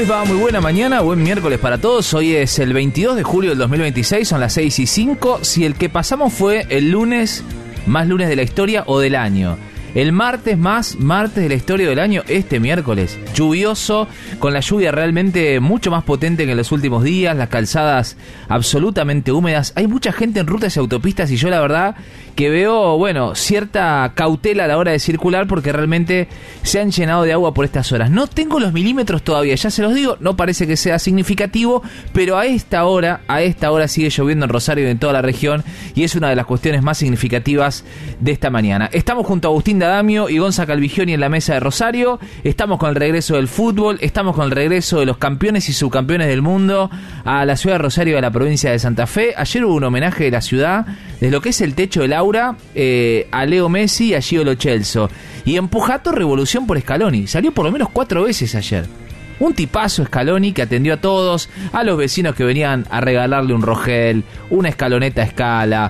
les va? Muy buena mañana, buen miércoles para todos. Hoy es el 22 de julio del 2026, son las 6:05. Si el que pasamos fue el lunes, más lunes de la historia o del año. El martes más martes de la historia del año, este miércoles. Lluvioso, con la lluvia realmente mucho más potente que en los últimos días, las calzadas absolutamente húmedas. Hay mucha gente en rutas y autopistas y yo la verdad que veo, cierta cautela a la hora de circular porque realmente se han llenado de agua por estas horas. No tengo los milímetros todavía, ya se los digo, no parece que sea significativo, pero a esta hora sigue lloviendo en Rosario y en toda la región y es una de las cuestiones más significativas de esta mañana. Estamos junto a Agustín D'Adamio y Gonza Calvigioni en la mesa de Rosario. Estamos con el regreso del fútbol, estamos con el regreso de los campeones y subcampeones del mundo a la ciudad de Rosario, a la provincia de Santa Fe. Ayer hubo un homenaje de la ciudad, desde lo que es el techo del Aura, a Leo Messi y a Gio Lo Celso. Y en Pujato, revolución por Scaloni. Salió por lo menos 4 veces ayer. Un tipazo Scaloni que atendió a todos, a los vecinos que venían a regalarle un Rogel, una escaloneta a escala,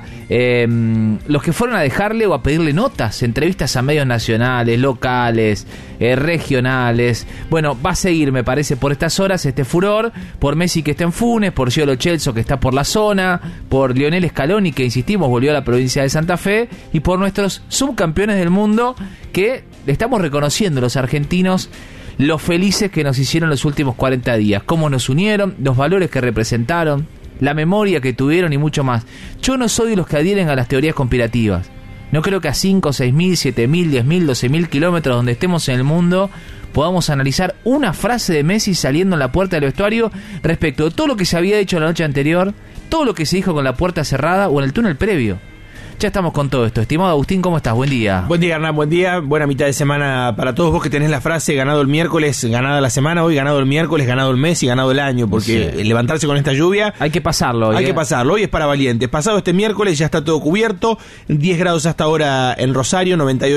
los que fueron a dejarle o a pedirle notas, entrevistas a medios nacionales, locales, regionales. Bueno, va a seguir, me parece, por estas horas este furor, por Messi que está en Funes, por Gio Lo Celso que está por la zona, por Lionel Scaloni que, insistimos, volvió a la provincia de Santa Fe, y por nuestros subcampeones del mundo que le estamos reconociendo los argentinos los felices que nos hicieron los últimos 40 días, cómo nos unieron, los valores que representaron, la memoria que tuvieron y mucho más. Yo no soy de los que adhieren a las teorías conspirativas. No creo que a 5, 6.000, 7.000, 10.000, 12.000 kilómetros donde estemos en el mundo podamos analizar una frase de Messi saliendo en la puerta del vestuario respecto de todo lo que se había dicho la noche anterior, todo lo que se dijo con la puerta cerrada o en el túnel previo. Ya estamos con todo esto. Estimado Agustín, ¿cómo estás? Buen día. Buen día, Hernán, buen día. Buena mitad de semana para todos. Vos que tenés la frase ganado el miércoles, ganada la semana, hoy ganado el miércoles, ganado el mes y ganado el año, porque sí, levantarse con esta lluvia hay que pasarlo hoy. Hay que pasarlo. Hoy es para valientes. Pasado este miércoles ya está todo cubierto. 10 grados hasta ahora en Rosario,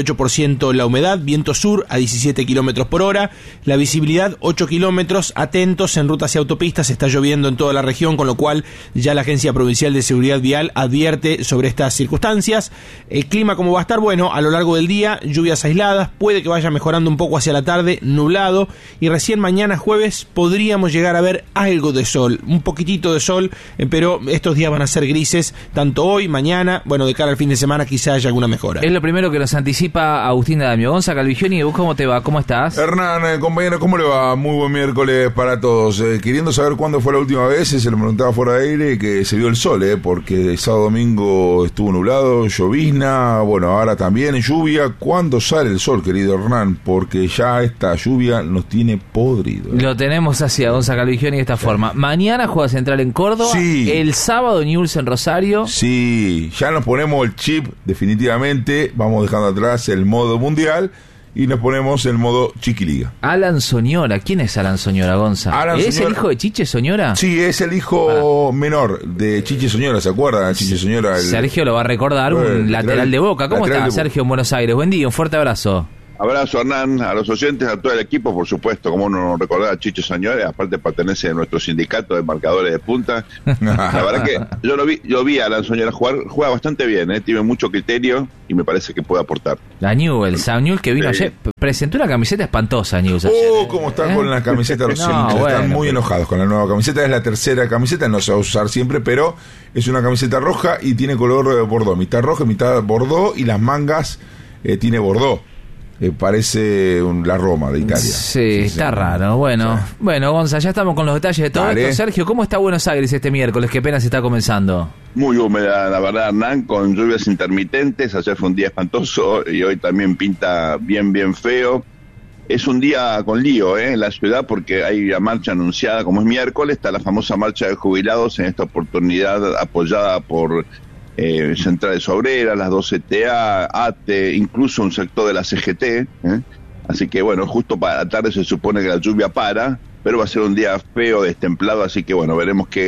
98% la humedad, viento sur a 17 kilómetros por hora, la visibilidad 8 kilómetros. Atentos en rutas y autopistas, está lloviendo en toda la región, con lo cual ya la Agencia Provincial de Seguridad Vial advierte sobre estas circunstancias. El clima como va a estar, a lo largo del día, lluvias aisladas, puede que vaya mejorando un poco hacia la tarde, nublado, y recién mañana jueves podríamos llegar a ver algo de sol, un poquitito de sol, pero estos días van a ser grises, tanto hoy, mañana, de cara al fin de semana quizá haya alguna mejora. Es lo primero que nos anticipa Agustín D'Adamio. Gonza Calvigioni, ¿vos cómo te va? ¿Cómo estás? Hernán, compañero, ¿cómo le va? Muy buen miércoles para todos. Queriendo saber cuándo fue la última vez, se lo preguntaba fuera de aire, que se vio el sol, porque el sábado domingo estuvo nublado, llovizna, ahora también lluvia. ¿Cuándo sale el sol, querido Hernán? Porque ya esta lluvia nos tiene podrido. Lo tenemos así a Gonza Calvigioni de esta forma. Mañana juega Central en Córdoba, sí. El sábado Newell's en Rosario. Sí, ya nos ponemos el chip definitivamente, vamos dejando atrás el modo mundial y nos ponemos el modo Chiquiliga. Alan Soñora, ¿quién es Alan Soñora, Gonza? ¿Es el hijo de Chiche Soñora? Sí, es el hijo menor de Chiche Soñora, ¿se acuerdan? Chiche Soñora. Sergio lo va a recordar, un lateral de Boca. ¿Cómo está Sergio en Buenos Aires? Buen día, un fuerte abrazo. Abrazo, Hernán, a los oyentes, a todo el equipo, por supuesto, como uno recordaba a Chiche Soñora, aparte pertenece a nuestro sindicato de marcadores de punta. La verdad que yo vi a Alan Soñora jugar, juega bastante bien, tiene mucho criterio y me parece que puede aportar. La Newell's que vino ayer, presentó una camiseta espantosa, Newell's. Cómo están con la camiseta los están muy enojados con la nueva camiseta, es la tercera camiseta, no se va a usar siempre, pero es una camiseta roja y tiene color bordó, mitad roja, mitad bordó, y las mangas tiene bordó. Parece la Roma de Italia. Sí, está raro. Bueno, Gonza, ya estamos con los detalles de todo esto. Sergio, ¿cómo está Buenos Aires este miércoles? Que apenas está comenzando. Muy húmeda, la verdad, Hernán, con lluvias intermitentes. Ayer fue un día espantoso y hoy también pinta bien feo. Es un día con lío en la ciudad porque hay una marcha anunciada, como es miércoles, está la famosa marcha de jubilados, en esta oportunidad apoyada por Centrales Obreras, las 2CTA, ATE, incluso un sector de la CGT, así que justo para la tarde se supone que la lluvia para, pero va a ser un día feo, destemplado, así que veremos qué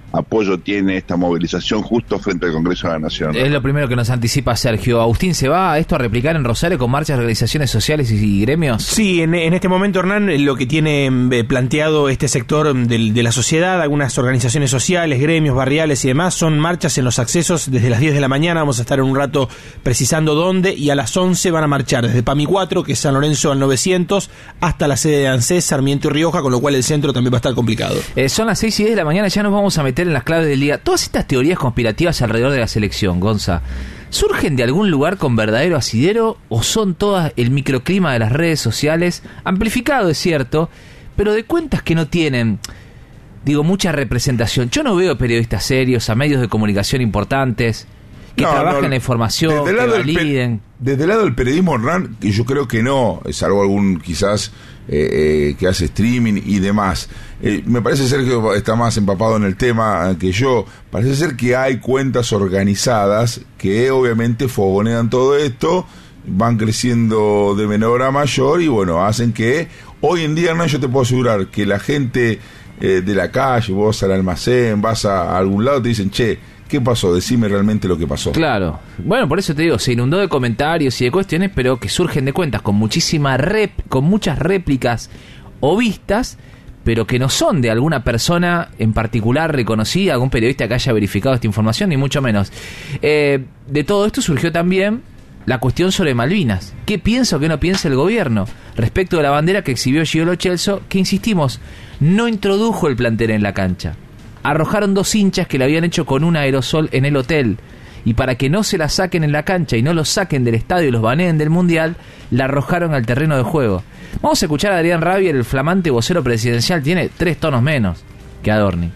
apoyo tiene esta movilización justo frente al Congreso de la Nación. Es lo primero que nos anticipa Sergio. Agustín, ¿se va esto a replicar en Rosario con marchas de organizaciones sociales y gremios? Sí, en este momento, Hernán, lo que tiene planteado este sector de la sociedad, algunas organizaciones sociales, gremios, barriales y demás, son marchas en los accesos desde las 10 de la mañana. Vamos a estar en un rato precisando dónde, y a las 11 van a marchar desde PAMI 4, que es San Lorenzo al 900, hasta la sede de ANSES, Sarmiento y Rioja, con lo cual el centro también va a estar complicado. Son las 6 y 10 de la mañana, ya nos vamos a meter en las claves del día. Todas estas teorías conspirativas alrededor de la selección, Gonza, ¿surgen de algún lugar con verdadero asidero o son todas el microclima de las redes sociales, amplificado es cierto, pero de cuentas que no tienen, mucha representación? Yo no veo periodistas serios, a medios de comunicación importantes que trabajen en la información, que validen. Desde el lado del periodismo, Hernán, que yo creo que no, salvo algún quizás que hace streaming y demás. Me parece ser que está más empapado en el tema que yo. Parece ser que hay cuentas organizadas que obviamente fogonean todo esto, van creciendo de menor a mayor y bueno, hacen que hoy en día, Hernán, yo te puedo asegurar que la gente de la calle, vos al almacén, vas a algún lado, te dicen, che, ¿qué pasó? Decime realmente lo que pasó. Claro. Bueno, por eso te digo, se inundó de comentarios y de cuestiones, pero que surgen de cuentas con con muchas réplicas o vistas, pero que no son de alguna persona en particular reconocida, algún periodista que haya verificado esta información, ni mucho menos. De todo esto surgió también la cuestión sobre Malvinas. ¿Qué piensa o qué no piensa el gobierno respecto de la bandera que exhibió Gio Lo Celso, que, insistimos, no introdujo el plantel en la cancha? Arrojaron 2 hinchas que la habían hecho con un aerosol en el hotel, y para que no se la saquen en la cancha y no los saquen del estadio y los baneen del Mundial, la arrojaron al terreno de juego. Vamos a escuchar a Adrián Rabier, el flamante vocero presidencial. Tiene 3 tonos menos que Adorni.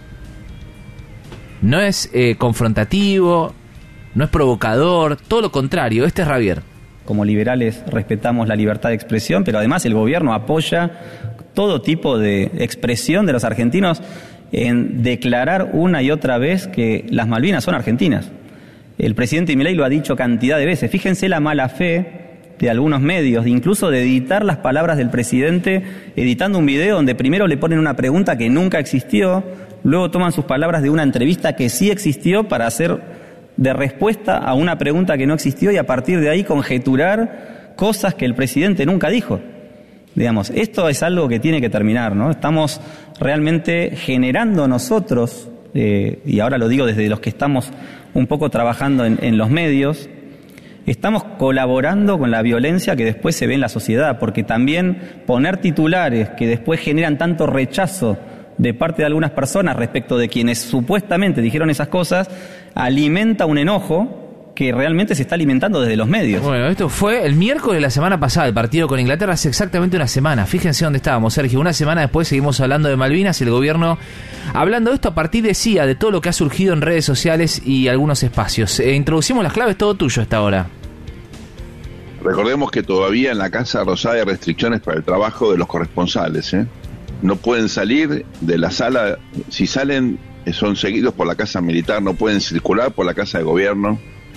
No es confrontativo, no es provocador, todo lo contrario. Este es Rabier. Como liberales respetamos la libertad de expresión, pero además el gobierno apoya todo tipo de expresión de los argentinos en declarar una y otra vez que las Malvinas son argentinas. El presidente Milei lo ha dicho cantidad de veces. Fíjense la mala fe de algunos medios, incluso de editar las palabras del presidente, editando un video donde primero le ponen una pregunta que nunca existió, luego toman sus palabras de una entrevista que sí existió para hacer de respuesta a una pregunta que no existió y a partir de ahí conjeturar cosas que el presidente nunca dijo. Esto es algo que tiene que terminar, ¿no? Estamos realmente generando nosotros, y ahora lo digo desde los que estamos un poco trabajando en los medios, estamos colaborando con la violencia que después se ve en la sociedad, porque también poner titulares que después generan tanto rechazo de parte de algunas personas respecto de quienes supuestamente dijeron esas cosas, alimenta un enojo que realmente se está alimentando desde los medios. Bueno, esto fue el miércoles de la semana pasada, el partido con Inglaterra, hace exactamente una semana. Fíjense dónde estábamos, Sergio. Una semana después seguimos hablando de Malvinas, el gobierno hablando de esto a partir de todo lo que ha surgido en redes sociales y algunos espacios. Introducimos las claves, todo tuyo hasta ahora. Recordemos que todavía en la Casa Rosada hay restricciones para el trabajo de los corresponsales, No pueden salir de la sala, si salen son seguidos por la Casa Militar, no pueden circular por la Casa de Gobierno.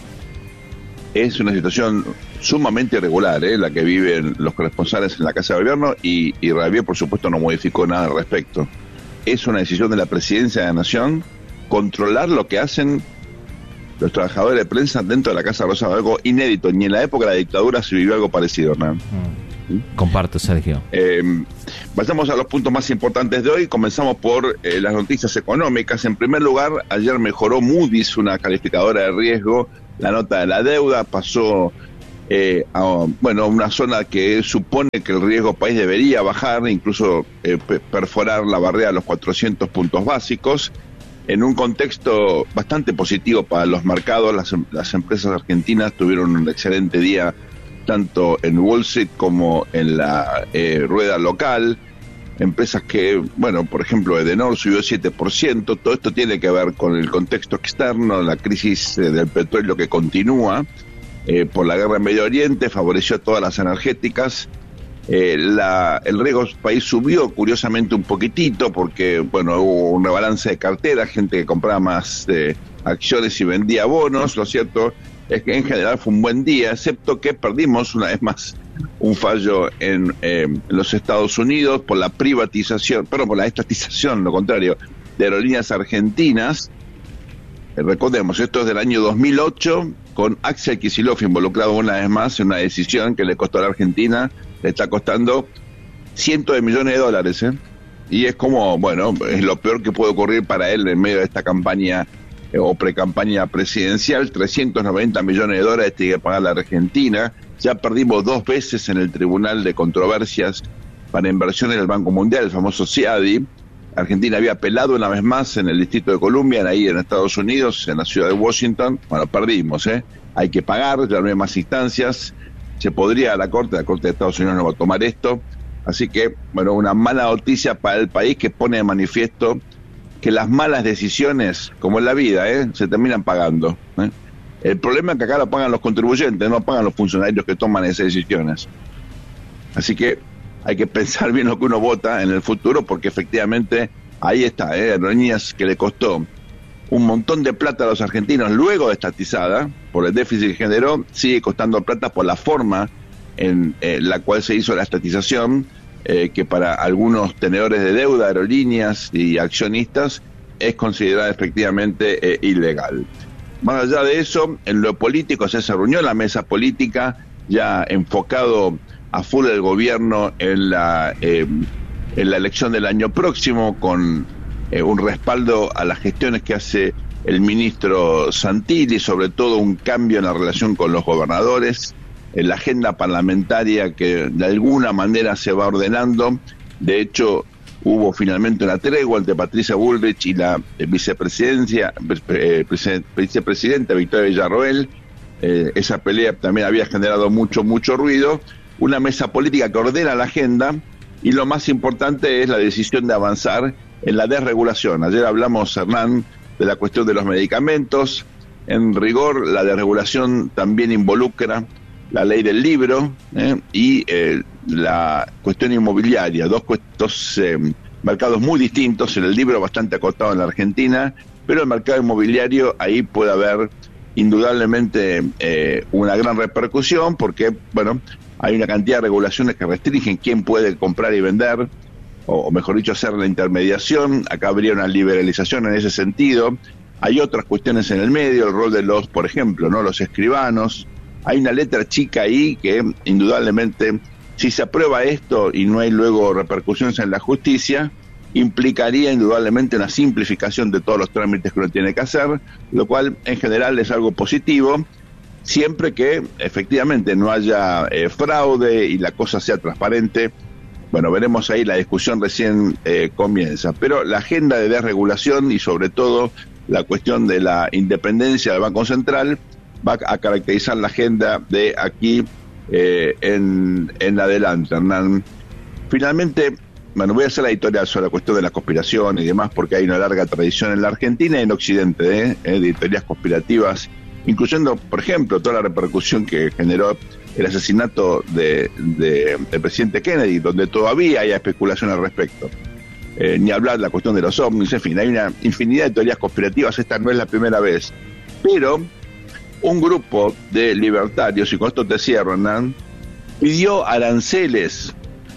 Es una situación sumamente irregular, la que viven los corresponsales en la Casa de Gobierno, y Rabier, por supuesto, no modificó nada al respecto. Es una decisión de la Presidencia de la Nación controlar lo que hacen los trabajadores de prensa dentro de la Casa Rosada, algo inédito. Ni en la época de la dictadura se vivió algo parecido, ¿no? Comparto, Sergio. Pasamos a los puntos más importantes de hoy. Comenzamos por las noticias económicas. En primer lugar, ayer mejoró Moody's, una calificadora de riesgo, la nota de la deuda. Pasó a una zona que supone que el riesgo país debería bajar, incluso perforar la barrera de los 400 puntos básicos, en un contexto bastante positivo para los mercados. Las empresas argentinas tuvieron un excelente día, tanto en Wall Street como en la rueda local. Empresas que, por ejemplo, Edenor subió 7%. Todo esto tiene que ver con el contexto externo, la crisis del petróleo que continúa por la guerra en Medio Oriente, favoreció a todas las energéticas. El riesgo país subió curiosamente un poquitito porque, hubo un rebalance de cartera, gente que compraba más acciones y vendía bonos. Lo cierto es que en general fue un buen día, excepto que perdimos una vez más un fallo en los Estados Unidos por la estatización, lo contrario, de aerolíneas argentinas, Recordemos, esto es del año 2008, con Axel Kicillof involucrado una vez más en una decisión que le costó a la Argentina, le está costando cientos de millones de dólares, ¿eh? Y es como, bueno, es lo peor que puede ocurrir para él en medio de esta campaña o precampaña presidencial. 390 millones de dólares tiene que pagar la Argentina. Ya perdimos 2 veces en el Tribunal de Controversias para Inversiones del Banco Mundial, el famoso CIADI. Argentina había apelado una vez más en el Distrito de Columbia, ahí en Estados Unidos, en la ciudad de Washington. Bueno, perdimos, ¿eh? Hay que pagar, ya no hay más instancias. Se podría a la Corte de Estados Unidos no va a tomar esto. Así que, bueno, una mala noticia para el país que pone de manifiesto que las malas decisiones, como en la vida, se terminan pagando, ¿eh? El problema es que acá lo pagan los contribuyentes, no pagan los funcionarios que toman esas decisiones. Así que hay que pensar bien lo que uno vota en el futuro, porque efectivamente ahí está, aerolíneas que le costó un montón de plata a los argentinos luego de estatizada, por el déficit que generó, sigue costando plata por la forma en la cual se hizo la estatización, que para algunos tenedores de deuda, aerolíneas y accionistas, es considerada efectivamente ilegal. Más allá de eso, en lo político se reunió la mesa política, ya enfocado a full el gobierno en la elección del año próximo, con un respaldo a las gestiones que hace el ministro Santilli, sobre todo un cambio en la relación con los gobernadores, en la agenda parlamentaria que de alguna manera se va ordenando. De hecho, hubo finalmente una tregua entre Patricia Bullrich y la vicepresidenta Victoria Villarroel. Esa pelea también había generado mucho ruido. Una mesa política que ordena la agenda, y lo más importante es la decisión de avanzar en la desregulación. Ayer hablamos, Hernán, de la cuestión de los medicamentos. En rigor, la desregulación también involucra la ley del libro y la cuestión inmobiliaria, dos mercados muy distintos. En el libro bastante acotado en la Argentina, pero el mercado inmobiliario ahí puede haber indudablemente una gran repercusión, porque bueno, hay una cantidad de regulaciones que restringen quién puede comprar y vender, o mejor dicho, hacer la intermediación. Acá habría una liberalización en ese sentido. Hay otras cuestiones en el medio, el rol de los, por ejemplo, no los escribanos. Hay una letra chica ahí que indudablemente, si se aprueba esto y no hay luego repercusiones en la justicia, implicaría indudablemente una simplificación de todos los trámites que uno tiene que hacer, lo cual en general es algo positivo, siempre que efectivamente no haya fraude y la cosa sea transparente. Bueno, veremos ahí, la discusión recién comienza, pero la agenda de desregulación y sobre todo la cuestión de la independencia del Banco Central va a caracterizar la agenda de aquí en adelante, Hernán. Finalmente, bueno, voy a hacer la editorial sobre la cuestión de la conspiración y demás, porque hay una larga tradición en la Argentina y en Occidente de editorias conspirativas, incluyendo, por ejemplo, toda la repercusión que generó el asesinato del presidente Kennedy, donde todavía hay especulación al respecto. Ni hablar de la cuestión de los ovnis, en fin, hay una infinidad de teorías conspirativas. Esta no es la primera vez, pero un grupo de libertarios, y con esto te cierro, Hernán, pidió aranceles,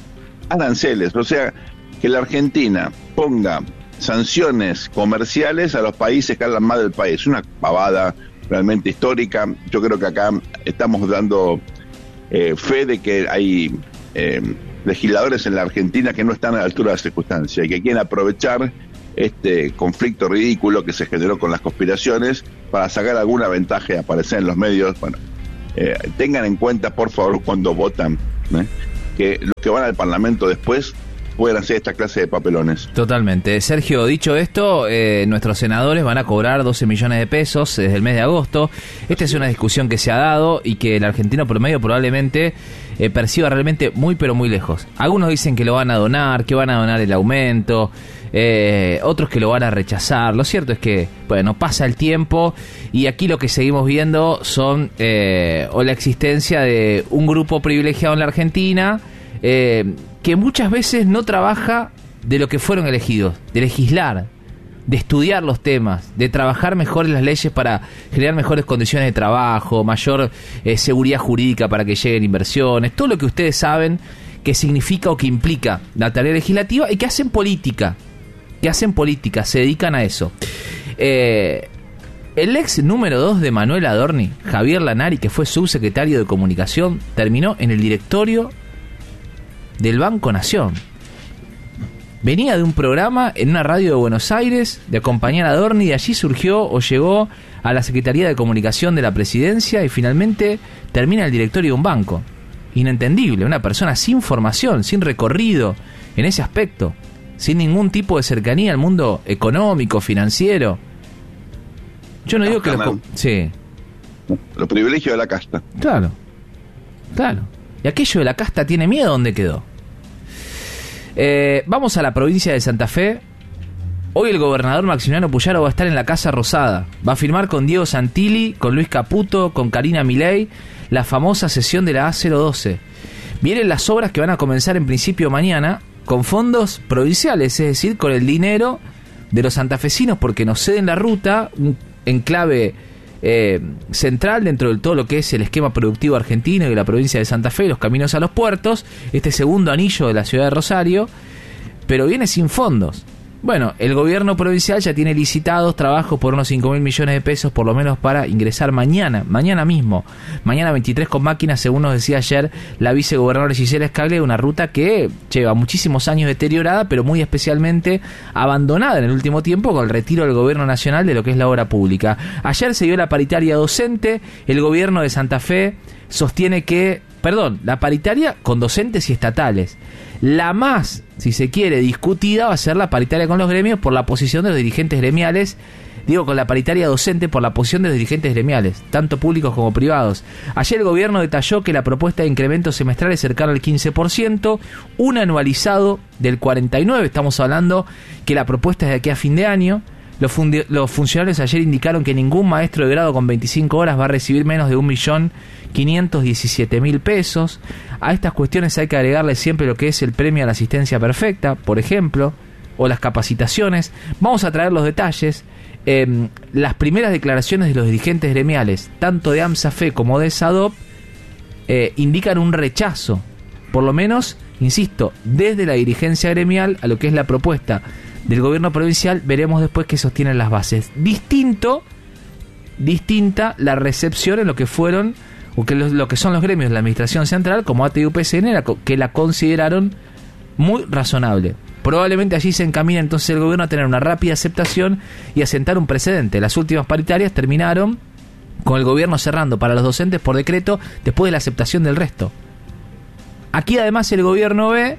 o sea, que la Argentina ponga sanciones comerciales a los países que hablan más del país. Una pavada realmente histórica. Yo creo que acá estamos dando fe de que hay legisladores en la Argentina que no están a la altura de las circunstancias y que quieren aprovechar este conflicto ridículo que se generó con las conspiraciones para sacar alguna ventaja y aparecer en los medios. Bueno, tengan en cuenta, por favor, cuando votan, que los que van al Parlamento después pueden hacer esta clase de papelones. Totalmente. Sergio, dicho esto, nuestros senadores van a cobrar 12 millones de pesos desde el mes de agosto. Esta es una discusión que se ha dado y que el argentino promedio probablemente perciba realmente muy pero muy lejos. Algunos dicen que lo van a donar, que van a donar el aumento, otros que lo van a rechazar. Lo cierto es que, bueno, pasa el tiempo y aquí lo que seguimos viendo son o la existencia de un grupo privilegiado en la Argentina que muchas veces no trabaja de lo que fueron elegidos, de legislar, de estudiar los temas, de trabajar mejor en las leyes para generar mejores condiciones de trabajo, mayor seguridad jurídica para que lleguen inversiones, todo lo que ustedes saben que significa o que implica la tarea legislativa, y que hacen política, se dedican a eso. El ex número 2 de Manuel Adorni, Javier Lanari, que fue subsecretario de Comunicación, terminó en el directorio del Banco Nación. Venía de un programa en una radio de Buenos Aires, de acompañar a Adorni, y allí surgió o llegó a la Secretaría de Comunicación de la Presidencia y finalmente termina en el directorio de un banco. Inentendible, una persona sin formación, sin recorrido en ese aspecto, sin ningún tipo de cercanía al mundo económico, financiero. Yo no digo que sí. Los privilegios de la casta. Claro. Y aquello de la casta tiene miedo, ¿dónde quedó? Vamos a la provincia de Santa Fe. Hoy el gobernador Maximiliano Puyaro va a estar en la Casa Rosada. Va a firmar con Diego Santilli, con Luis Caputo, con Karina Milei, la famosa sesión de la A012. Vienen las obras que van a comenzar en principio mañana con fondos provinciales, es decir, con el dinero de los santafesinos, porque nos ceden la ruta, un enclave central dentro de todo lo que es el esquema productivo argentino y de la provincia de Santa Fe, los caminos a los puertos, este segundo anillo de la ciudad de Rosario, pero viene sin fondos. Bueno, el gobierno provincial ya tiene licitados trabajos por unos 5.000 millones de pesos, por lo menos para ingresar mañana mismo, mañana 23 con máquinas, según nos decía ayer la vicegobernadora Gisela Escaglia, una ruta que lleva muchísimos años deteriorada, pero muy especialmente abandonada en el último tiempo con el retiro del gobierno nacional de lo que es la obra pública. Ayer se dio la paritaria docente, el gobierno de Santa Fe sostiene que, la paritaria con docentes y estatales. La más, si se quiere, discutida va a ser la paritaria con los gremios por la posición de los dirigentes gremiales. Digo, con la paritaria docente por la posición de los dirigentes gremiales, tanto públicos como privados. Ayer el gobierno detalló que la propuesta de incremento semestral es cercana al 15%, un anualizado del 49%. Estamos hablando que la propuesta es de aquí a fin de año. Los funcionarios ayer indicaron que ningún maestro de grado con 25 horas va a recibir menos de 1.517.000 pesos. A estas cuestiones hay que agregarle siempre lo que es el premio a la asistencia perfecta, por ejemplo, o las capacitaciones. Vamos a traer los detalles. Las primeras declaraciones de los dirigentes gremiales, tanto de AMSAFE como de SADOP, indican un rechazo, por lo menos, insisto, desde la dirigencia gremial a lo que es la propuesta del gobierno provincial. Veremos después qué sostienen las bases. Distinta la recepción en lo que fueron o que lo que son los gremios de la administración central como ATI y UPCN, que la consideraron muy razonable. Probablemente allí se encamina entonces el gobierno a tener una rápida aceptación y a sentar un precedente. Las últimas paritarias terminaron con el gobierno cerrando para los docentes por decreto después de la aceptación del resto. Aquí además el gobierno ve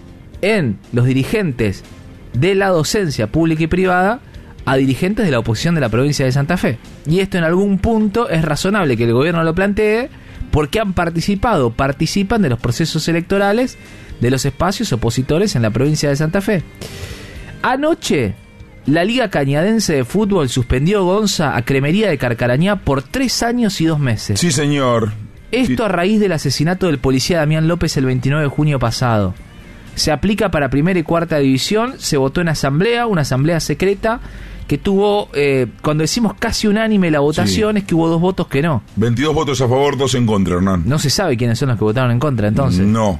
en los dirigentes de la docencia pública y privada a dirigentes de la oposición de la provincia de Santa Fe. Y esto en algún punto es razonable que el gobierno lo plantee porque participan de los procesos electorales de los espacios opositores en la provincia de Santa Fe. Anoche, la Liga Cañadense de Fútbol suspendió, Gonza, a Cremería de Carcarañá por 3 años y 2 meses. Sí, señor. Esto a raíz del asesinato del policía Damián López el 29 de junio pasado. Se aplica para primera y cuarta división. Se votó en asamblea, una asamblea secreta que tuvo, cuando decimos casi unánime la votación, es que hubo 2 votos que no. 22 votos a favor, 2 en contra, Hernán. No se sabe quiénes son los que votaron en contra, entonces. No.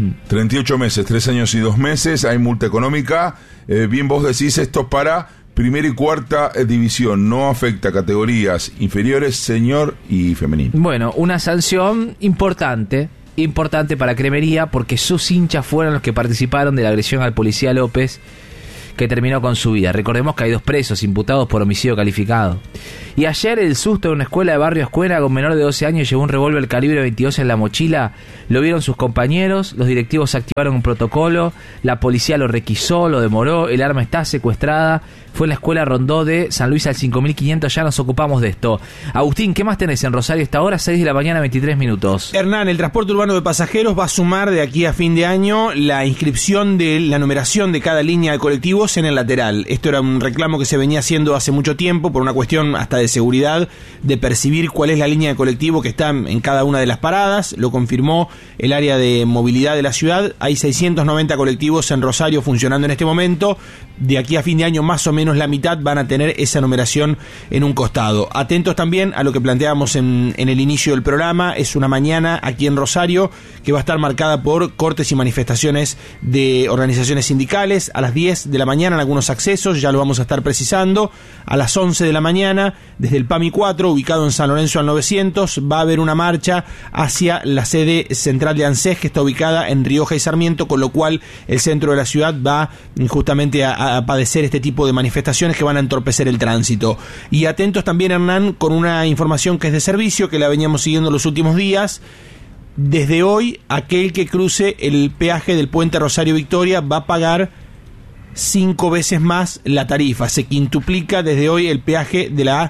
38 meses, 3 años y 2 meses, hay multa económica. Bien vos decís, esto para primera y cuarta división, no afecta a categorías inferiores, senior y femenino. Bueno, una sanción importante para Cremería, porque sus hinchas fueron los que participaron de la agresión al policía López, que terminó con su vida. Recordemos que hay 2 presos imputados por homicidio calificado. Y ayer el susto de una escuela de Barrio Escuela con menor de 12 años, llevó un revólver calibre 22 en la mochila, lo vieron sus compañeros, los directivos activaron un protocolo, la policía lo requisó, lo demoró, el arma está secuestrada, fue en la escuela Rondó de San Luis al 5500, ya nos ocupamos de esto. Agustín, ¿qué más tenés en Rosario esta hora? 6 de la mañana, 23 minutos. Hernán, el transporte urbano de pasajeros va a sumar de aquí a fin de año la inscripción de la numeración de cada línea de colectivos en el lateral. Esto era un reclamo que se venía haciendo hace mucho tiempo por una cuestión hasta de seguridad, de percibir cuál es la línea de colectivo que está en cada una de las paradas. Lo confirmó el área de movilidad de la ciudad. Hay 690 colectivos en Rosario funcionando en este momento. De aquí a fin de año más o menos la mitad van a tener esa numeración en un costado. Atentos también a lo que planteábamos en el inicio del programa. Es una mañana aquí en Rosario que va a estar marcada por cortes y manifestaciones de organizaciones sindicales. A las 10 de la mañana mañana en algunos accesos, ya lo vamos a estar precisando. A las 11 de la mañana, desde el PAMI 4, ubicado en San Lorenzo al 900, va a haber una marcha hacia la sede central de ANSES, que está ubicada en Rioja y Sarmiento, con lo cual el centro de la ciudad va justamente a padecer este tipo de manifestaciones que van a entorpecer el tránsito. Y atentos también, Hernán, con una información que es de servicio, que la veníamos siguiendo los últimos días. Desde hoy, aquel que cruce el peaje del puente Rosario Victoria va a pagar 5 veces más la tarifa. Se quintuplica desde hoy el peaje de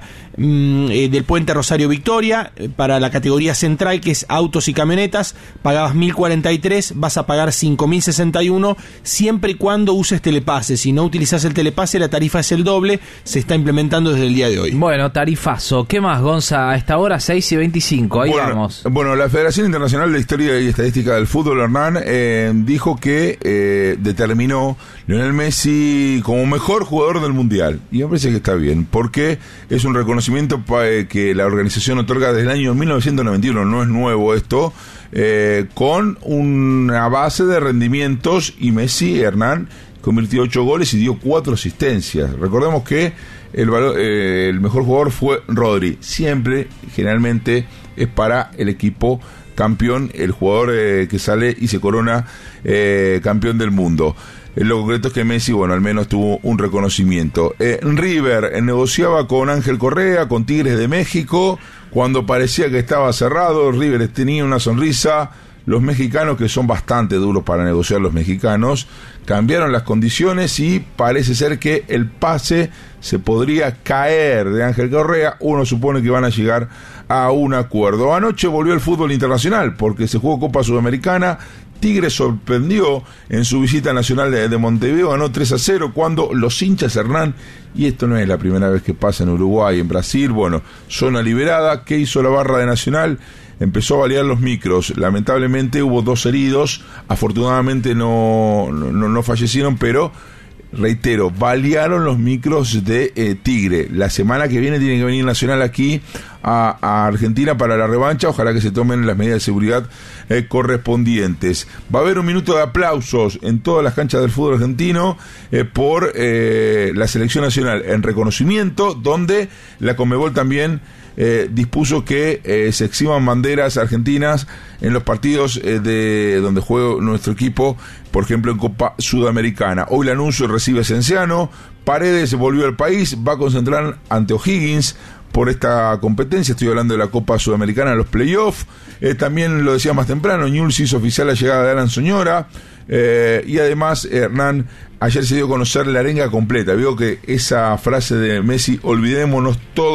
del puente Rosario Victoria. Para la categoría central, que es autos y camionetas, pagabas 1.043, vas a pagar 5.061, siempre y cuando uses telepase. Si no utilizas el telepase, la tarifa es el doble. Se está implementando desde el día de hoy. Bueno, tarifazo. ¿Qué más, Gonza? A esta hora 6:25, ahí vamos. Bueno, la Federación Internacional de Historia y Estadística del Fútbol, Hernán, dijo que determinó Lionel Messi como mejor jugador del Mundial. Y me parece que está bien, porque es un reconocimiento que la organización otorga desde el año 1991, no es nuevo esto, con una base de rendimientos, y Messi, Hernán, convirtió 8 goles y dio 4 asistencias. Recordemos que el mejor jugador fue Rodri. Siempre, generalmente, es para el equipo campeón, el jugador que sale y se corona campeón del mundo. Lo concreto es que Messi, bueno, al menos tuvo un reconocimiento. River negociaba con Ángel Correa, con Tigres de México, cuando parecía que estaba cerrado. River tenía una sonrisa. Los mexicanos, que son bastante duros para negociar, los mexicanos, cambiaron las condiciones y parece ser que el pase se podría caer de Ángel Correa. Uno supone que van a llegar a un acuerdo. Anoche volvió el fútbol internacional porque se jugó Copa Sudamericana. Tigre sorprendió en su visita nacional de Montevideo, ganó 3-0 cuando los hinchas, Hernán, y esto no es la primera vez que pasa en Uruguay, en Brasil, bueno, zona liberada. ¿Qué hizo la barra de Nacional? Empezó a balear los micros. Lamentablemente hubo 2 heridos, afortunadamente no fallecieron, pero reitero, balearon los micros de Tigre. La semana que viene tiene que venir Nacional aquí a Argentina para la revancha. Ojalá que se tomen las medidas de seguridad correspondientes. Va a haber un minuto de aplausos en todas las canchas del fútbol argentino por la selección nacional en reconocimiento, donde la Conmebol también dispuso que se exhiban banderas argentinas en los partidos de donde juega nuestro equipo, por ejemplo en Copa Sudamericana. Hoy Lanús recibe a Cienciano, Paredes volvió al país, va a concentrar ante O'Higgins por esta competencia. Estoy hablando de la Copa Sudamericana, los playoffs. También lo decía más temprano, Newell's hizo oficial la llegada de Alan Soñora, y además, Hernán, ayer se dio a conocer la arenga completa. Veo que esa frase de Messi, olvidémonos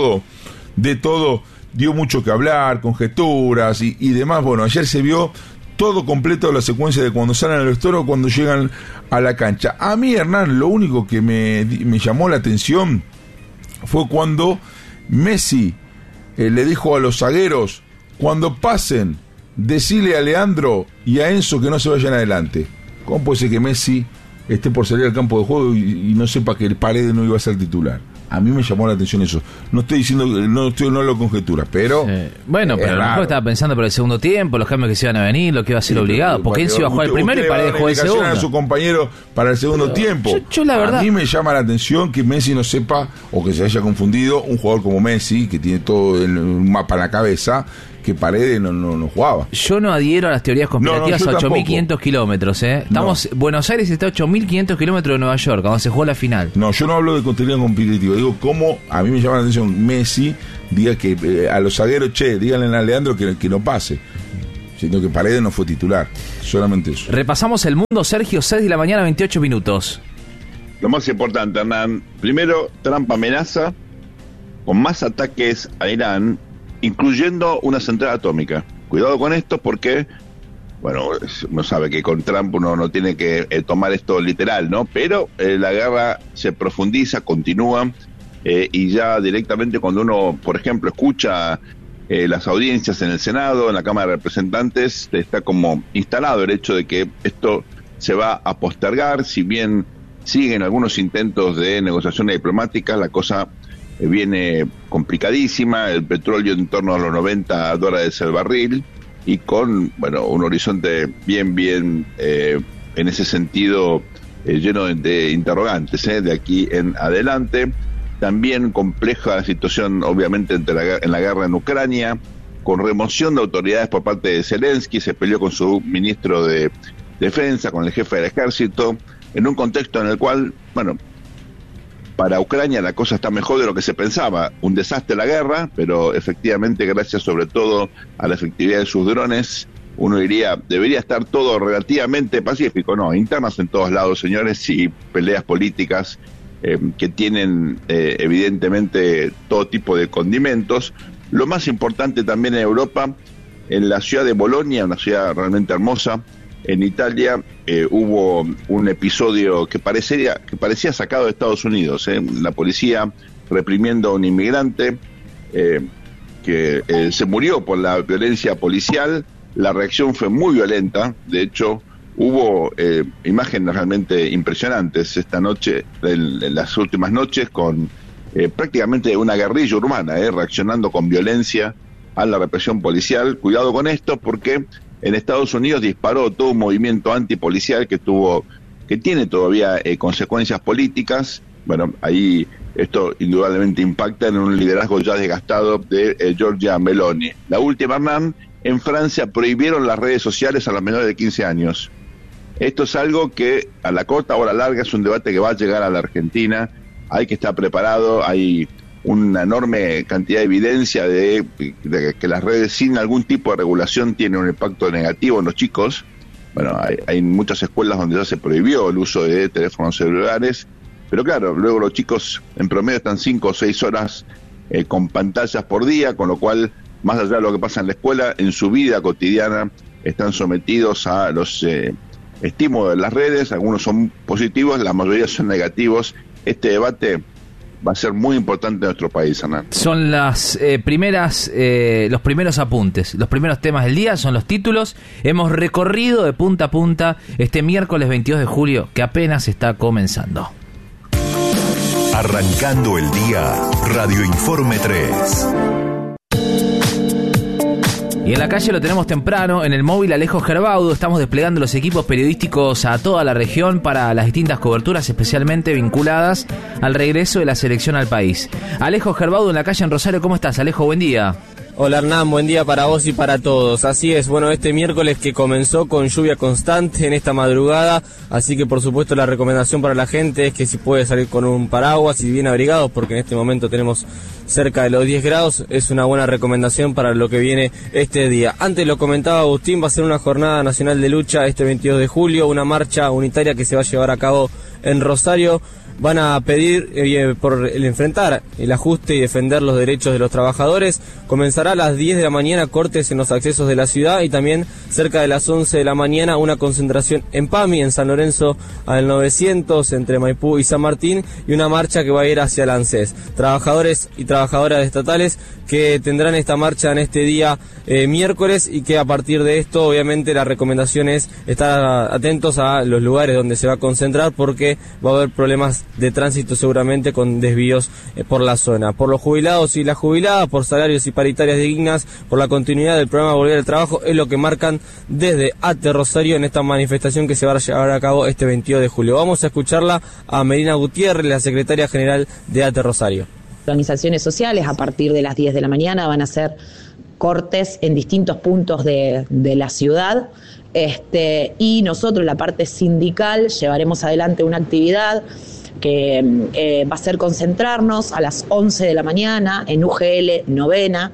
de todo, dio mucho que hablar, conjeturas y demás. Bueno, ayer se vio todo completo, la secuencia de cuando salen al vestuario, cuando llegan a la cancha. A mí, Hernán, lo único que me llamó la atención fue cuando Messi le dijo a los zagueros: cuando pasen, decile a Leandro y a Enzo que no se vayan adelante. ¿Cómo puede ser que Messi esté por salir al campo de juego y no sepa que el Paredes no iba a ser titular? A mí me llamó la atención eso. No estoy diciendo, no lo conjetura, pero... Sí. Bueno, pero a lo mejor estaba pensando por el segundo tiempo, los cambios que se iban a venir, lo que iba a ser obligado, porque Enzo iba a jugar el primero y Paredes jugó el segundo. A su compañero para el segundo tiempo. Yo la verdad... A mí me llama la atención que Messi no sepa, o que se haya confundido, un jugador como Messi, que tiene todo el mapa en la cabeza, que Paredes no jugaba. Yo no adhiero a las teorías conspirativas a 8.500 kilómetros. Estamos, Buenos Aires está a 8.500 kilómetros de Nueva York, cuando se jugó la final. No, yo no hablo de contenido competitivo. Digo, cómo a mí me llama la atención Messi diga que a los zagueros, díganle a Leandro que no pase. Siendo que Paredes no fue titular. Solamente eso. Repasamos el mundo, Sergio, 6 de la mañana, 28 minutos. Lo más importante, Hernán. Primero, Trump amenaza con más ataques a Irán, incluyendo una central atómica. Cuidado con esto porque, bueno, uno sabe que con Trump uno no tiene que tomar esto literal, ¿no? Pero la guerra se profundiza, continúa, y ya directamente cuando uno, por ejemplo, escucha las audiencias en el Senado, en la Cámara de Representantes, está como instalado el hecho de que esto se va a postergar. Si bien siguen algunos intentos de negociaciones diplomáticas, la cosa viene complicadísima. El petróleo en torno a los $90 el barril, y con, bueno, un horizonte bien en ese sentido lleno de interrogantes de aquí en adelante. También compleja la situación, obviamente, en la guerra en Ucrania, con remoción de autoridades por parte de Zelensky. Se peleó con su ministro de Defensa, con el jefe del ejército, en un contexto en el cual, bueno, para Ucrania la cosa está mejor de lo que se pensaba. Un desastre la guerra, pero efectivamente, gracias sobre todo a la efectividad de sus drones, uno diría, debería estar todo relativamente pacífico. No, internas en todos lados, señores, y peleas políticas que tienen evidentemente todo tipo de condimentos. Lo más importante también en Europa, en la ciudad de Bolonia, una ciudad realmente hermosa, en Italia, hubo un episodio que parecía sacado de Estados Unidos. La policía reprimiendo a un inmigrante que se murió por la violencia policial. La reacción fue muy violenta. De hecho, hubo imágenes realmente impresionantes esta noche, en las últimas noches, con prácticamente una guerrilla urbana reaccionando con violencia a la represión policial. Cuidado con esto, porque en Estados Unidos disparó todo un movimiento antipolicial que tiene todavía consecuencias políticas. Bueno, ahí esto indudablemente impacta en un liderazgo ya desgastado de Giorgia Meloni. La última, Hernán, en Francia prohibieron las redes sociales a los menores de 15 años. Esto es algo que a la corta o a la larga es un debate que va a llegar a la Argentina. Hay que estar preparado, hay una enorme cantidad de evidencia de que las redes sin algún tipo de regulación tienen un impacto negativo en los chicos. Bueno, hay muchas escuelas donde ya se prohibió el uso de teléfonos celulares, pero claro, luego los chicos en promedio están 5 o 6 horas con pantallas por día, con lo cual, más allá de lo que pasa en la escuela, en su vida cotidiana están sometidos a los estímulos de las redes. Algunos son positivos, la mayoría son negativos. Este debate va a ser muy importante en nuestro país, Hernán. Son los primeros apuntes, los primeros temas del día, son los títulos. Hemos recorrido de punta a punta este miércoles 22 de julio, que apenas está comenzando. Arrancando el día, Radio Informe 3. Y en la calle lo tenemos temprano, en el móvil Alejo Gerbaudo. Estamos desplegando los equipos periodísticos a toda la región para las distintas coberturas, especialmente vinculadas al regreso de la selección al país. Alejo Gerbaudo en la calle en Rosario. ¿Cómo estás, Alejo? Buen día. Hola Hernán, buen día para vos y para todos. Así es, bueno, este miércoles que comenzó con lluvia constante en esta madrugada, así que por supuesto la recomendación para la gente es que si puede salir con un paraguas y bien abrigados, porque en este momento tenemos cerca de los 10 grados, es una buena recomendación para lo que viene este día. Antes lo comentaba Agustín, va a ser una jornada nacional de lucha este 22 de julio, una marcha unitaria que se va a llevar a cabo en Rosario. Van a pedir por el enfrentar el ajuste y defender los derechos de los trabajadores. Comenzará a las 10 de la mañana cortes en los accesos de la ciudad y también cerca de las 11 de la mañana una concentración en PAMI, en San Lorenzo al 900, entre Maipú y San Martín, y una marcha que va a ir hacia el ANSES. Trabajadores y trabajadoras estatales que tendrán esta marcha en este día miércoles, y que a partir de esto obviamente la recomendación es estar atentos a los lugares donde se va a concentrar, porque va a haber problemas de tránsito seguramente con desvíos por la zona. Por los jubilados y las jubiladas, por salarios y paritarias dignas, por la continuidad del programa Volver al Trabajo, es lo que marcan desde ATE Rosario en esta manifestación que se va a llevar a cabo este 22 de julio. Vamos a escucharla a Melina Gutiérrez, la secretaria general de ATE Rosario. Organizaciones sociales a partir de las 10 de la mañana van a hacer cortes en distintos puntos de la ciudad, y nosotros, la parte sindical, llevaremos adelante una actividad que va a ser concentrarnos a las 11 de la mañana en UGL Novena,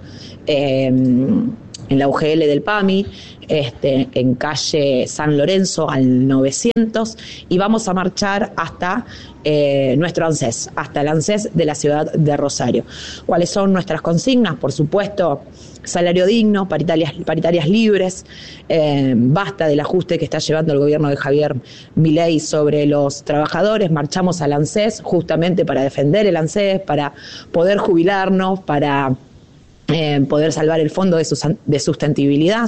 en la UGL del PAMI, en calle San Lorenzo al 900, y vamos a marchar hasta nuestro ANSES, hasta el ANSES de la ciudad de Rosario. ¿Cuáles son nuestras consignas? Por supuesto, salario digno, paritarias libres, basta del ajuste que está llevando el gobierno de Javier Milei sobre los trabajadores. Marchamos al ANSES justamente para defender el ANSES, para poder jubilarnos, para poder salvar el fondo de sustentabilidad,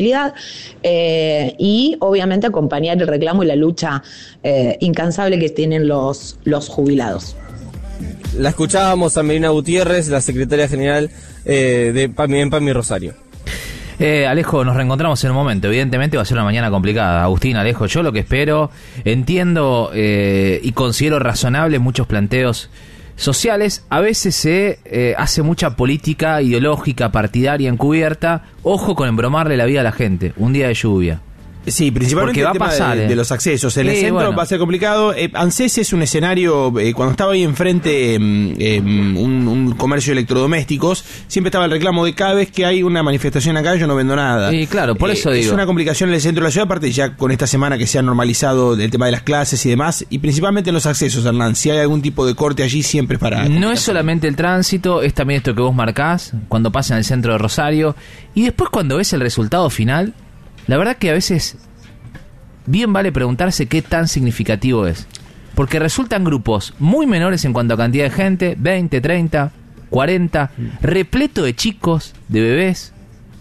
y obviamente acompañar el reclamo y la lucha incansable que tienen los jubilados. La escuchábamos a Melina Gutiérrez, la secretaria general de PAMI en PAMI Rosario. Alejo, nos reencontramos en un momento. Evidentemente va a ser una mañana complicada. Agustín, Alejo, yo lo que espero, entiendo y considero razonable muchos planteos sociales. A veces se hace mucha política ideológica, partidaria, encubierta. Ojo con embromarle la vida a la gente. Un día de lluvia. Sí, principalmente Porque va el tema a pasar, de los accesos. En el centro bueno, va a ser complicado. ANSES es un escenario, cuando estaba ahí enfrente un comercio de electrodomésticos, siempre estaba el reclamo de cada vez que hay una manifestación acá yo no vendo nada. Y claro, por eso digo. Es una complicación en el centro de la ciudad, aparte ya con esta semana que se ha normalizado el tema de las clases y demás, y principalmente en los accesos, Hernán. Si hay algún tipo de corte allí, siempre es para... No es solamente el tránsito, es también esto que vos marcás, cuando pasa en el centro de Rosario, y después cuando ves el resultado final... La verdad que a veces bien vale preguntarse qué tan significativo es. Porque resultan grupos muy menores en cuanto a cantidad de gente, 20, 30, 40, repleto de chicos, de bebés.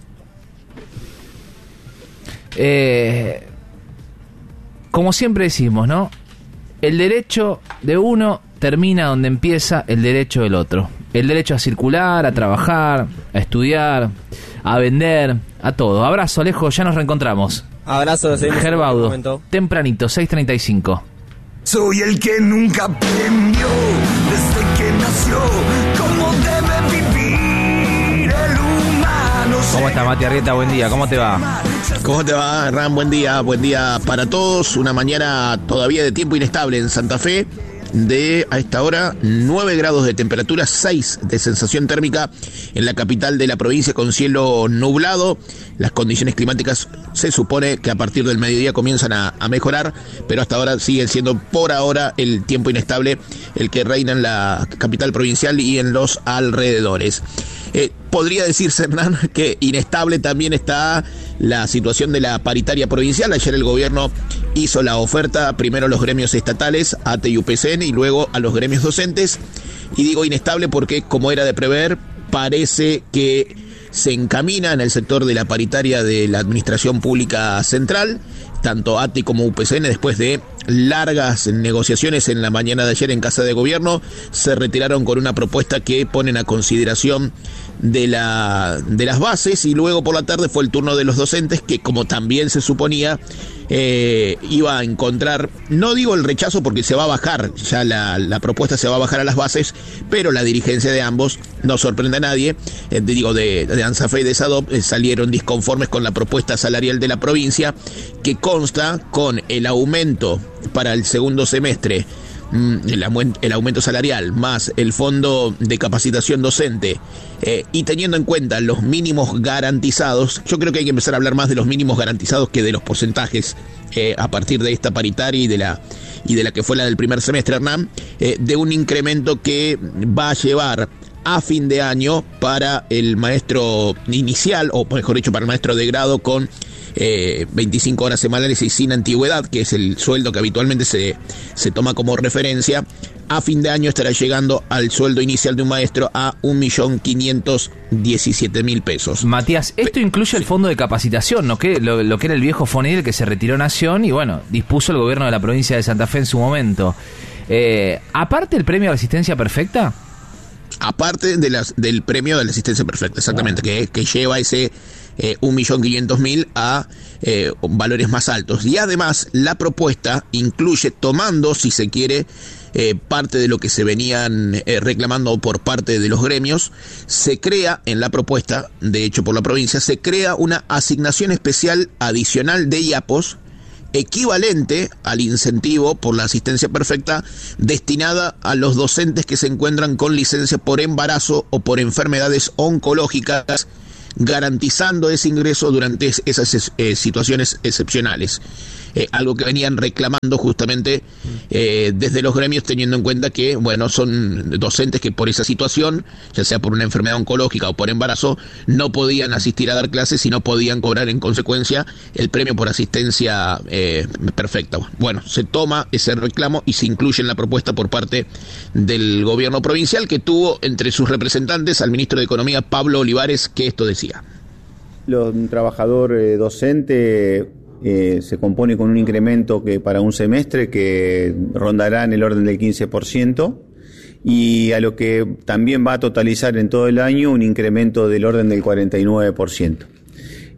Como siempre decimos, ¿no? El derecho de uno termina donde empieza el derecho del otro. El derecho a circular, a trabajar, a estudiar, a vender, a todo. Abrazo, Alejo, ya nos reencontramos. Abrazo, seguimos. Gerbaudo, tempranito, 6:35. Soy el que nunca aprendió desde que nació cómo debe vivir el humano. ¿Cómo está, Mati Arrieta? Buen día, ¿cómo te va? ¿Cómo te va, Hernán? Buen día para todos. Una mañana todavía de tiempo inestable en Santa Fe. A esta hora 9 grados de temperatura, 6 de sensación térmica en la capital de la provincia con cielo nublado. Las condiciones climáticas se supone que a partir del mediodía comienzan a mejorar, pero hasta ahora sigue siendo por ahora el tiempo inestable el que reina en la capital provincial y en los alrededores. Podría decirse, Hernán, que inestable también está la situación de la paritaria provincial. Ayer el gobierno hizo la oferta primero a los gremios estatales, ATE y UPCN, y luego a los gremios docentes. Y digo inestable porque, como era de prever, parece que se encamina en el sector de la paritaria de la Administración Pública Central, tanto ATE como UPCN, después de largas negociaciones en la mañana de ayer en Casa de Gobierno, se retiraron con una propuesta que ponen a consideración de las bases, y luego por la tarde fue el turno de los docentes, que como también se suponía iba a encontrar, no digo el rechazo porque se va a bajar, ya la propuesta se va a bajar a las bases, pero la dirigencia de ambos, no sorprende a nadie, de ANSAFE y de SADOP, salieron disconformes con la propuesta salarial de la provincia, que consta con el aumento para el segundo semestre, el aumento salarial más el fondo de capacitación docente, y teniendo en cuenta los mínimos garantizados. Yo creo que hay que empezar a hablar más de los mínimos garantizados que de los porcentajes a partir de esta paritaria y de la que fue la del primer semestre, Hernán, de un incremento que va a llevar a fin de año para el maestro inicial, o mejor dicho, para el maestro de grado con 25 horas semanales y sin antigüedad, que es el sueldo que habitualmente se toma como referencia. A fin de año estará llegando al sueldo inicial de un maestro a 1.517.000 pesos. Matías, esto incluye el fondo de capacitación, ¿no? Que lo que era el viejo FONIDEL que se retiró Nación y bueno, dispuso el gobierno de la provincia de Santa Fe en su momento. Aparte el premio de asistencia perfecta. Aparte del premio de la asistencia perfecta, exactamente, que lleva ese 1.500.000 a valores más altos. Y además la propuesta incluye, tomando, si se quiere, parte de lo que se venían reclamando por parte de los gremios, se crea en la propuesta, de hecho por la provincia, se crea una asignación especial adicional de IAPOS, equivalente al incentivo por la asistencia perfecta destinada a los docentes que se encuentran con licencia por embarazo o por enfermedades oncológicas, garantizando ese ingreso durante esas situaciones excepcionales. Algo que venían reclamando justamente desde los gremios, teniendo en cuenta que, bueno, son docentes que por esa situación, ya sea por una enfermedad oncológica o por embarazo, no podían asistir a dar clases y no podían cobrar en consecuencia el premio por asistencia perfecta. Bueno, se toma ese reclamo y se incluye en la propuesta por parte del gobierno provincial, que tuvo entre sus representantes al ministro de Economía, Pablo Olivares, que esto decía. Un trabajador docente se compone con un incremento que para un semestre que rondará en el orden del 15%, y a lo que también va a totalizar en todo el año un incremento del orden del 49%.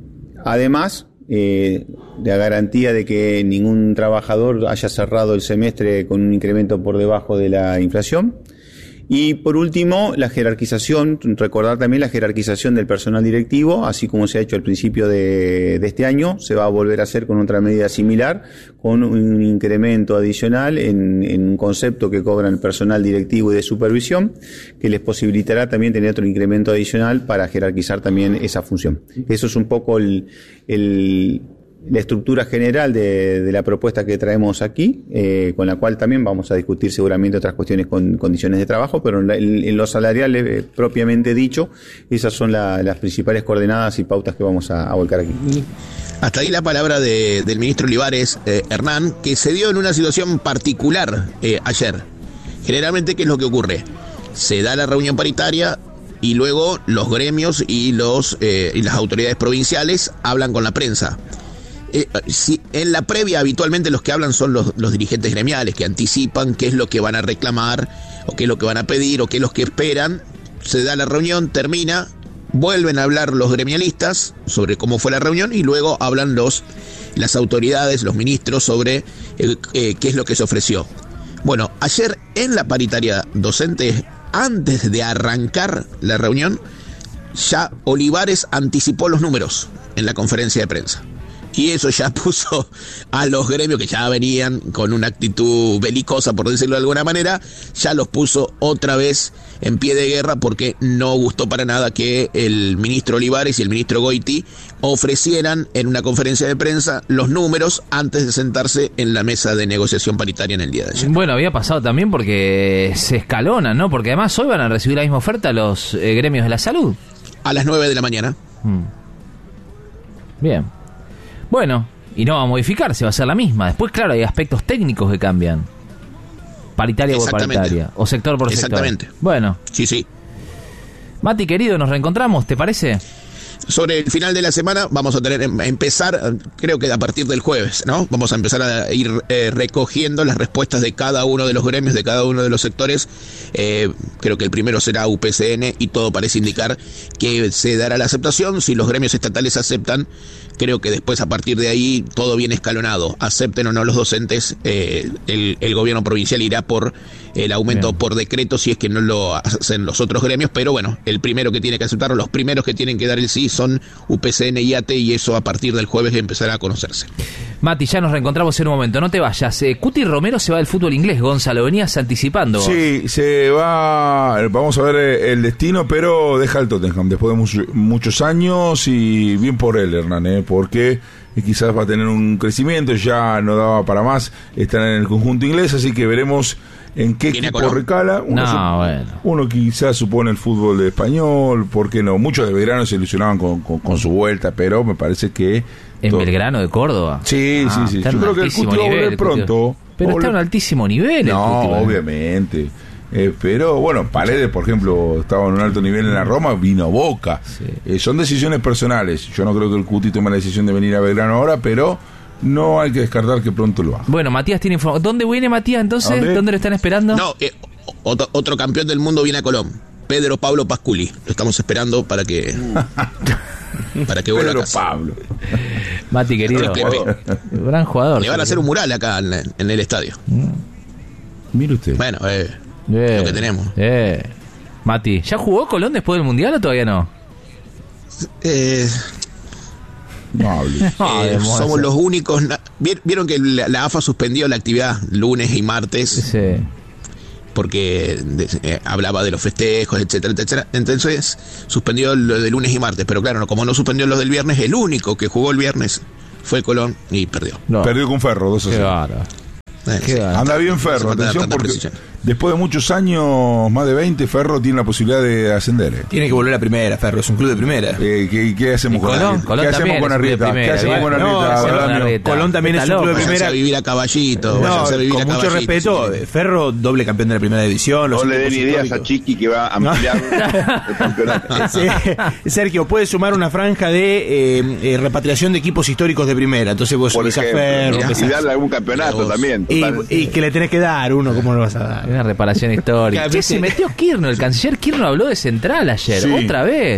Además, la garantía de que ningún trabajador haya cerrado el semestre con un incremento por debajo de la inflación. Y por último, la jerarquización, recordar también la jerarquización del personal directivo, así como se ha hecho al principio de este año, se va a volver a hacer con otra medida similar, con un incremento adicional en un concepto que cobra el personal directivo y de supervisión, que les posibilitará también tener otro incremento adicional para jerarquizar también esa función. Eso es un poco la estructura general de la propuesta que traemos aquí, con la cual también vamos a discutir seguramente otras cuestiones con condiciones de trabajo, pero en lo salarial propiamente dicho, esas son las principales coordenadas y pautas que vamos a volcar aquí. Hasta ahí la palabra del ministro Olivares, Hernán, que se dio en una situación particular ayer. Generalmente, ¿qué es lo que ocurre? Se da la reunión paritaria y luego los gremios y las autoridades provinciales hablan con la prensa. Si en la previa habitualmente los que hablan son los dirigentes gremiales, que anticipan qué es lo que van a reclamar, o qué es lo que van a pedir, o qué es lo que esperan. Se da la reunión, termina, vuelven a hablar los gremialistas sobre cómo fue la reunión, y luego hablan las autoridades, los ministros, sobre qué es lo que se ofreció. Bueno, ayer en la paritaria docente, antes de arrancar la reunión, ya Olivares anticipó los números en la conferencia de prensa. Y eso ya puso a los gremios que ya venían con una actitud belicosa, por decirlo de alguna manera, ya los puso otra vez en pie de guerra, porque no gustó para nada que el ministro Olivares y el ministro Goiti ofrecieran en una conferencia de prensa los números antes de sentarse en la mesa de negociación paritaria en el día de ayer. Bueno, había pasado también porque se escalonan, ¿no? Porque además hoy van a recibir la misma oferta los gremios de la salud. A las 9 de la mañana. Bien. Bueno, y no va a modificarse, va a ser la misma. Después, claro, hay aspectos técnicos que cambian. Paritaria por paritaria, o sector por sector. Exactamente. Bueno. Sí. Mati, querido, nos reencontramos, ¿te parece? Sobre el final de la semana vamos a empezar, creo que a partir del jueves, ¿no? Vamos a empezar a ir recogiendo las respuestas de cada uno de los gremios, de cada uno de los sectores. Creo que el primero será UPCN, y todo parece indicar que se dará la aceptación. Si los gremios estatales aceptan, creo que después, a partir de ahí, todo viene escalonado. Acepten o no los docentes, el gobierno provincial irá por el aumento por decreto, si es que no lo hacen los otros gremios. Pero bueno, el primero que tiene que aceptarlo, los primeros que tienen que dar el sí, son UPCN y ATE, y eso a partir del jueves empezará a conocerse. Mati, ya nos reencontramos en un momento, no te vayas. Cuti Romero se va del fútbol inglés, Gonzalo, venías anticipando. Sí, se va, vamos a ver el destino, pero deja el Tottenham después de muchos años, y bien por él, Hernán, porque quizás va a tener un crecimiento, ya no daba para más estar en el conjunto inglés, así que veremos en qué equipo recala. Uno quizás supone el fútbol de español, ¿por qué no? Muchos de Belgrano se ilusionaban con su vuelta, pero me parece que... ¿En Belgrano de Córdoba? Sí. Yo creo que el Cuti va a volver pronto. Pero está en un altísimo nivel. No, obviamente. Pero bueno, Paredes, por ejemplo, estaba en un alto nivel en la Roma, vino Boca. Sí. Son decisiones personales. Yo no creo que el Cuti tome la decisión de venir a Belgrano ahora, pero no hay que descartar que pronto lo haga. Bueno, Matías tiene información. ¿Dónde viene Matías entonces? ¿Dónde lo están esperando? No, otro campeón del mundo viene a Colón. Pedro Pablo Pasculi. Lo estamos esperando para que vuelva a casa. Pablo. Mati, querido. Gran jugador. Le van a hacer un mural acá en el estadio. Mire usted. Bueno, lo que tenemos. Mati, ¿ya jugó Colón después del Mundial o todavía no? Somos los únicos. Vieron que la AFA suspendió la actividad lunes y martes. Sí. Porque hablaba de los festejos, etcétera. Entonces suspendió lo de lunes y martes. Pero claro, como no suspendió los del viernes, el único que jugó el viernes fue el Colón y perdió. Perdió con Ferro, 2-0. Anda bien Ferro, atención, porque después de muchos años, más de 20, Ferro tiene la posibilidad de ascender. Tiene que volver a primera, Ferro, es un club de primera. ¿Qué hacemos con Arrieta? ¿Qué hacemos con Arrieta? ¿Qué hacemos con Arrieta? Colón también es un club de primera. A vivir a Caballito. Con mucho respeto, Ferro, doble campeón de la primera división. No le den ideas a Chiqui que va a ampliar el campeonato. Sergio, puede sumar una franja de repatriación de equipos históricos de primera. Entonces vos subís a Ferro. Y darle algún campeonato también. Y que le tenés que dar uno, ¿cómo lo vas a dar? Una reparación histórica. Se metió Kirno, el canciller Kirno habló de Central ayer, otra vez.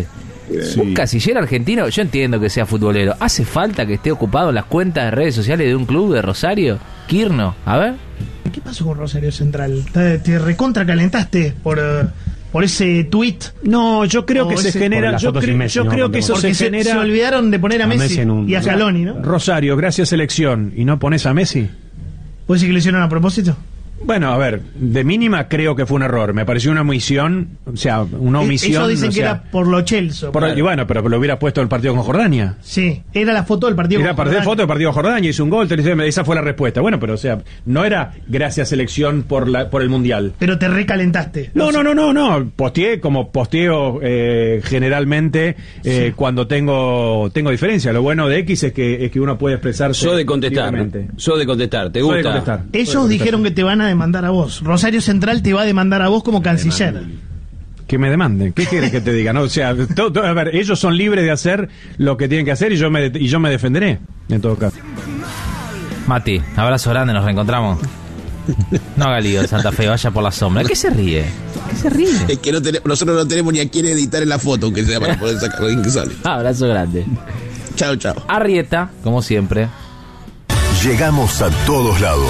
Un casillero argentino, yo entiendo que sea futbolero. ¿Hace falta que esté ocupado en las cuentas de redes sociales de un club de Rosario? Quirno, a ver. ¿Qué pasó con Rosario Central? ¿Te recontra calentaste por ese tuit? No, yo creo que se genera. Yo creo que eso se genera. Se olvidaron de poner a Messi y a Scaloni, ¿no? Rosario, gracias selección. ¿Y no pones a Messi? ¿Puede decir que lo hicieron a propósito? Bueno, a ver, de mínima creo que fue un error. Me pareció una omisión, o sea, una omisión. Ellos dicen que era por lo Chelsea. Y bueno, pero lo hubiera puesto el partido con Jordania. Sí, era la foto del partido con Jordania. Era la foto del partido con Jordania, hizo un gol, esa fue la respuesta. Bueno, pero o sea, no era gracias selección por el Mundial. Pero te recalentaste. No. Posteé como posteo generalmente cuando tengo diferencia. Lo bueno de X es que uno puede expresarse. Yo de contestar, ¿te gusta? Ellos dijeron que te van a demandar a vos. Rosario Central te va a demandar a vos como canciller. Que me demanden. ¿Qué quieres que te diga? No, o sea, a ver, ellos son libres de hacer lo que tienen que hacer y yo me defenderé, en todo caso. Mati, abrazo grande, nos reencontramos. No haga lío de Santa Fe, vaya por la sombra. ¿Qué se ríe? Es que nosotros no tenemos ni a quién editar en la foto, aunque sea para poder sacar lo que sale. Abrazo grande. Chao. Arrieta, como siempre. Llegamos a todos lados.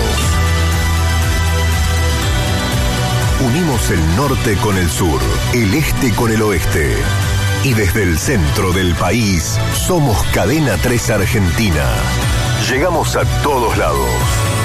Unimos el norte con el sur, el este con el oeste. Y desde el centro del país, somos Cadena 3 Argentina. Llegamos a todos lados.